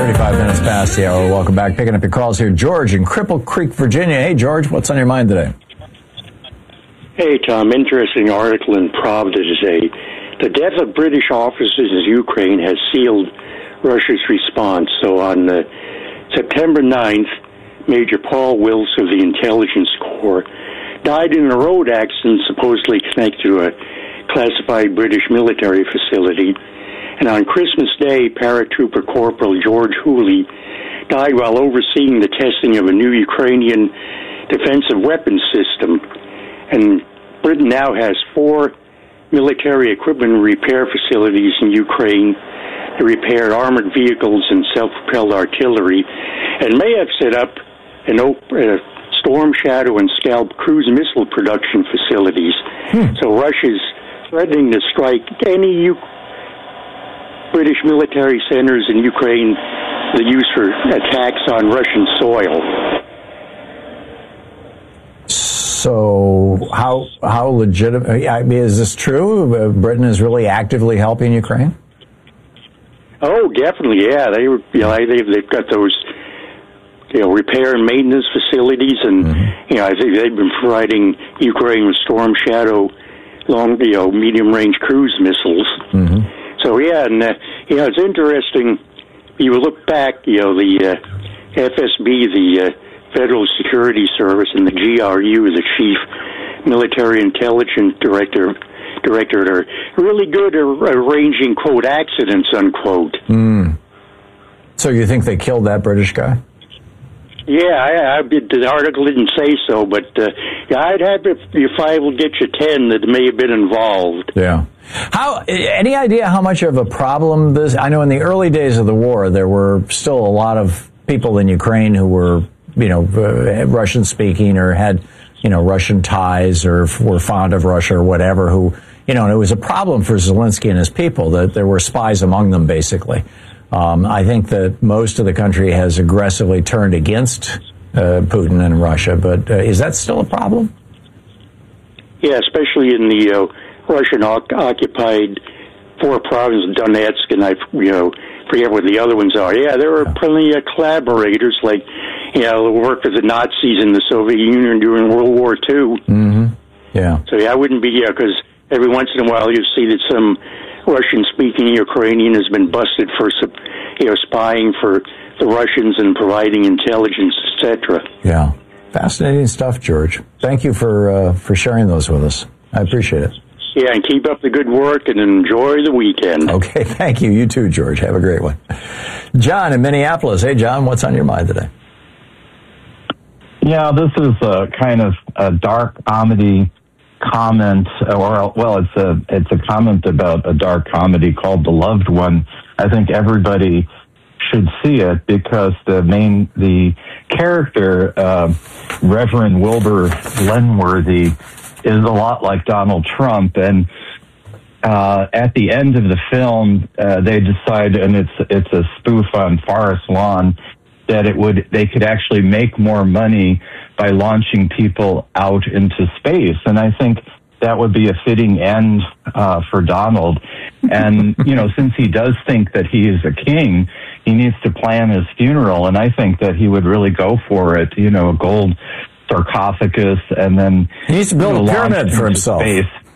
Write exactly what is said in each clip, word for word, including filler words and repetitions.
thirty-five minutes past the hour. Welcome back. Picking up your calls here. George in Cripple Creek, Virginia. Hey, George, what's on your mind today? Hey, Tom. Interesting article in Providence today. The death of British officers in Ukraine has sealed Russia's response. So on uh, September ninth, Major Paul Wills of the Intelligence Corps died in a road accident supposedly connected to a classified British military facility. And on Christmas Day, Paratrooper Corporal George Hooley died while overseeing the testing of a new Ukrainian defensive weapons system. And Britain now has four military equipment repair facilities in Ukraine to repair armored vehicles and self-propelled artillery, and may have set up an op- uh, Storm Shadow and Scalp cruise missile production facilities. Hmm. So Russia's threatening to strike any U- British military centers in Ukraine that used for attacks on Russian soil. So how how legitimate? I mean, is this true? Britain is really actively helping Ukraine? Oh, definitely, yeah. They were, you know, they've they've got those, you know, repair and maintenance facilities, and mm-hmm. you know, I think they've been providing Ukraine with Storm Shadow, long, you know, medium range cruise missiles. Mm-hmm. So yeah, and uh, you know, it's interesting. You look back, you know, the uh, F S B, the uh, Federal Security Service, and the G R U, the Chief Military Intelligence Director, Directorate, are really good at arranging, quote, accidents, unquote. Mm. So you think they killed that British guy? Yeah, I, I, the article didn't say so, but uh, yeah, I'd have if you five will get you ten that may have been involved. Yeah. How? Any idea how much of a problem this? I know in the early days of the war, there were still a lot of people in Ukraine who were, you know, uh, Russian speaking or had, you know, Russian ties or were fond of Russia or whatever. Who, you know, and it was a problem for Zelensky and his people that there were spies among them, basically. Um, I think that most of the country has aggressively turned against uh, Putin and Russia, but uh, is that still a problem? Yeah, especially in the uh, Russian-occupied four provinces of Donetsk, and I, you know, forget what the other ones are. Yeah, there were plenty of collaborators, like, you know, who worked with the Nazis in the Soviet Union during World War Two. Mm-hmm. Yeah. So yeah, I wouldn't be, yeah, because every once in a while you see that some Russian-speaking Ukrainian has been busted for, you know, spying for the Russians and providing intelligence, et cetera. Yeah, fascinating stuff, George. Thank you for uh, for sharing those with us. I appreciate it. Yeah, and keep up the good work and enjoy the weekend. Okay, thank you. You too, George. Have a great one. John in Minneapolis. Hey, John, what's on your mind today? Yeah, this is a kind of a dark comedy comment, or well, it's a it's a comment about a dark comedy called The Loved One. I think everybody should see it because the main the character, uh, Reverend Wilbur Lenworthy, is a lot like Donald Trump, and uh, at the end of the film, uh, they decide, and it's it's a spoof on Forest Lawn, that it would they could actually make more money by launching people out into space. And I think that would be a fitting end uh, for Donald. And, you know, since he does think that he is a king, he needs to plan his funeral. And I think that he would really go for it, you know, a gold sarcophagus, and then he needs to build you know, a pyramid for himself.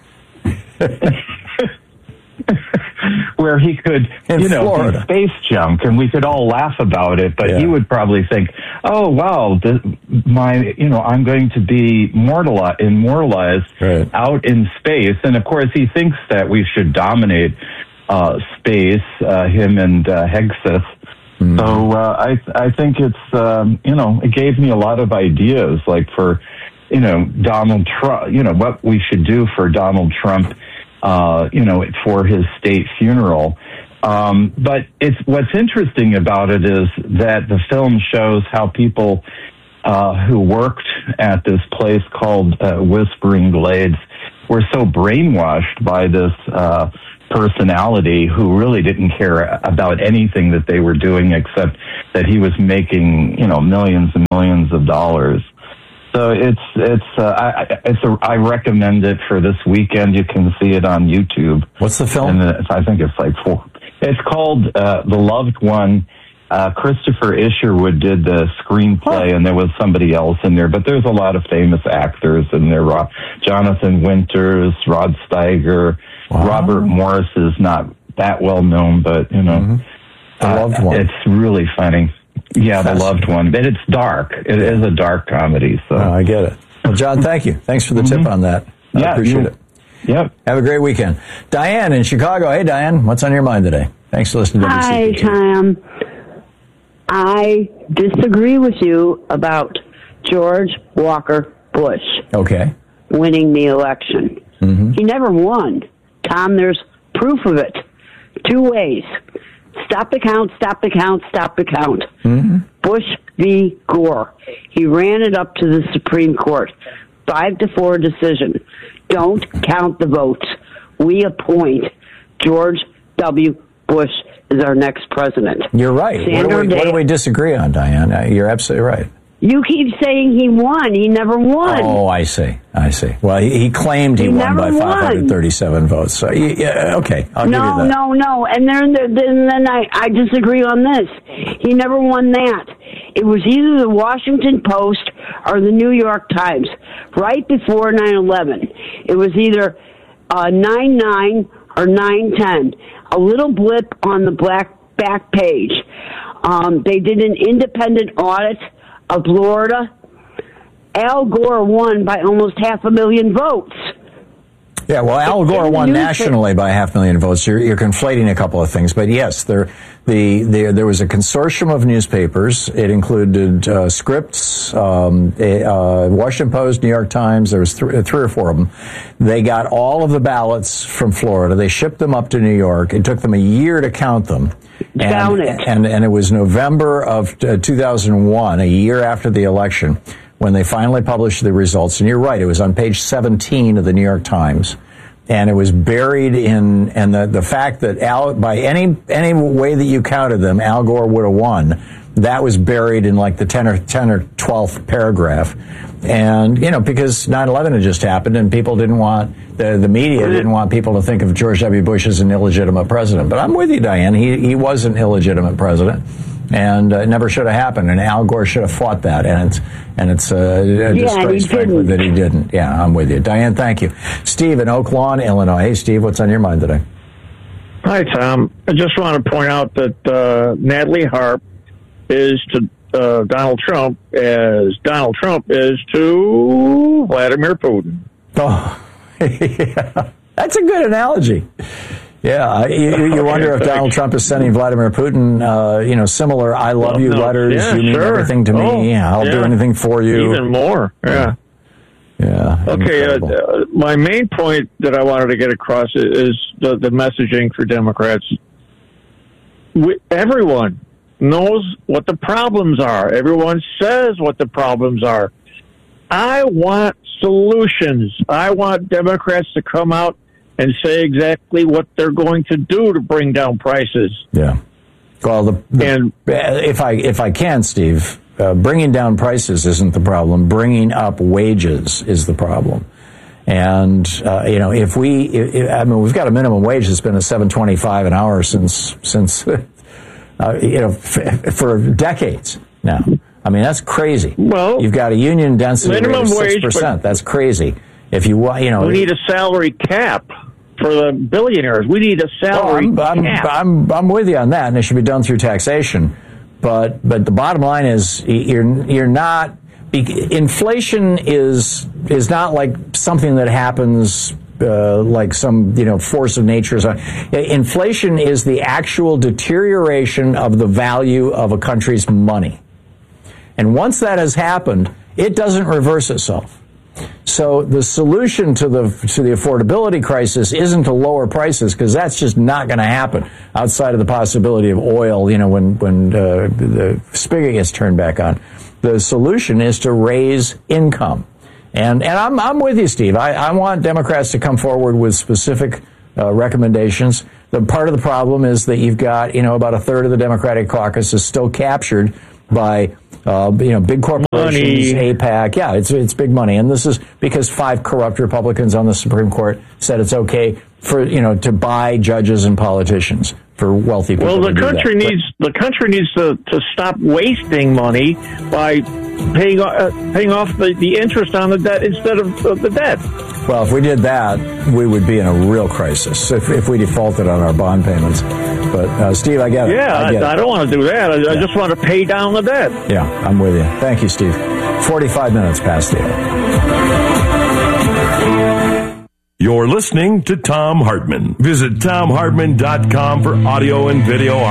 Where he could, in you know, Florida. do space junk, and we could all laugh about it, but yeah. he would probably think, oh, wow, the, my, you know, I'm going to be mortali- immortalized right. out in space. And, of course, he thinks that we should dominate uh, space, uh, him and uh, Hegseth. Mm. So uh, I, I think it's, um, you know, it gave me a lot of ideas, like for, you know, Donald Trump, you know, what we should do for Donald Trump, Uh, you know, for his state funeral. Um, but it's what's interesting about it is that the film shows how people uh, who worked at this place called uh, Whispering Glades were so brainwashed by this uh, personality who really didn't care about anything that they were doing except that he was making, you know, millions and millions of dollars. So it's it's uh, I it's a, I recommend it for this weekend. You can see it on YouTube. What's the film? And it's, I think it's like four. It's called uh, The Loved One, Uh, Christopher Isherwood did the screenplay, and there was somebody else in there. But there's a lot of famous actors in there. Ro- Jonathan Winters, Rod Steiger, wow. Robert Morris is not that well known, but you know, mm-hmm. The Loved uh, One. It's really funny. Yeah, The Loved One. But it's dark. It is a dark comedy. So oh, I get it. Well, John, thank you. Thanks for the mm-hmm. tip on that. I yeah, appreciate you, it. Yep. Have a great weekend. Diane in Chicago. Hey, Diane, what's on your mind today? Thanks for listening to W C P T. Hi, Tom. I disagree with you about George Walker Bush Okay. winning the election. Mm-hmm. He never won. Tom, there's proof of it. Two ways. Stop the count, stop the count, stop the count. Mm-hmm. Bush v. Gore. He ran it up to the Supreme Court. Five to four decision. Don't count the votes. We appoint George W. Bush as our next president. You're right. What do, we, what do we disagree on, Diane? Uh, You're absolutely right. You keep saying he won. He never won. Oh, I see. I see. Well, he, he claimed he, he won by won. five hundred thirty-seven votes. So, yeah, okay, I'll no, give you that. No, no, And then, then, then I, I disagree on this. He never won that. It was either the Washington Post or the New York Times. Right before nine eleven, it was either uh, nine nine or nine ten. A little blip on the black back page. Um, they did an independent audit of Florida. Al Gore won by almost half a million votes. Yeah, well, Al Gore won nationally by half a million votes. You're, you're conflating a couple of things, but yes, there, the, the there was a consortium of newspapers. It included uh, Scripps, um, uh, Washington Post, New York Times. There was th- three or four of them. They got all of the ballots from Florida. They shipped them up to New York. It took them a year to count them. And, Count it. and and it was November of uh, two thousand one, a year after the election, when they finally published the results. And you're right, it was on page seventeen of the New York Times. And it was buried in, and the, the fact that Al, by any, any way that you counted them, Al Gore would have won, that was buried in like the ten or, ten or twelfth paragraph. And, you know, because nine eleven had just happened and people didn't want, the, the media didn't want people to think of George W. Bush as an illegitimate president. But I'm with you, Diane. He, he was an illegitimate president. And uh, it never should have happened. And Al Gore should have fought that. And it's and it's uh, a yeah, disgrace, frankly, that he didn't. Yeah, I'm with you. Diane, thank you. Steve in Oak Lawn, Illinois. Hey, Steve, what's on your mind today? Hi, Tom. I just want to point out that uh, Natalie Harp is to uh, Donald Trump as Donald Trump is to Vladimir Putin. Oh, yeah. That's a good analogy. Yeah, you, you wonder if Donald Trump is sending Vladimir Putin, uh, you know, similar "I love well, you" no. letters. Yeah, you mean sure. everything to me. Oh, yeah, I'll yeah. do anything for you. Even more. Yeah. Yeah. Okay. Uh, my main point that I wanted to get across is the, the messaging for Democrats. We, everyone knows what the problems are. Everyone says what the problems are. I want solutions. I want Democrats to come out and say exactly what they're going to do to bring down prices. Yeah. Well, the, the, and if I if I can, Steve, uh, bringing down prices isn't the problem. Bringing up wages is the problem. And uh, you know, if we, if, I mean, we've got a minimum wage that's been at seven twenty-five an hour since since uh, you know f- for decades now. I mean, that's crazy. Well, you've got a union density rate of six percent. That's crazy. If you want, you know, we need a salary cap for the billionaires. We need a salary well, I'm, cap. I'm, I'm, I'm with you on that, and it should be done through taxation. But but the bottom line is you're you're not. Inflation is is not like something that happens uh, like some you know force of nature. Inflation is the actual deterioration of the value of a country's money, and once that has happened, it doesn't reverse itself. So the solution to the to the affordability crisis isn't to lower prices, because that's just not going to happen outside of the possibility of oil, you know, when when uh, the spigot gets turned back on. The solution is to raise income. And and I'm I'm with you, Steve. I, I want Democrats to come forward with specific uh, recommendations. The part of the problem is that you've got, you know, about a third of the Democratic caucus is still captured by Uh, you know, big corporations, money. AIPAC. Yeah, it's it's big money. And this is because five corrupt Republicans on the Supreme Court said it's okay for, you know, to buy judges and politicians. for wealthy people. Well, the to do country that. needs the country needs to, to stop wasting money by paying uh, paying off the, the interest on the debt instead of uh, the debt. Well, if we did that, we would be in a real crisis if, if we defaulted on our bond payments. But, uh, Steve, I get it. Yeah, I, get I, I it. don't want to do that. I, yeah. I just want to pay down the debt. Yeah, I'm with you. Thank you, Steve. forty-five minutes past the hour. You're listening to Thom Hartmann. Visit Thom Hartmann dot com for audio and video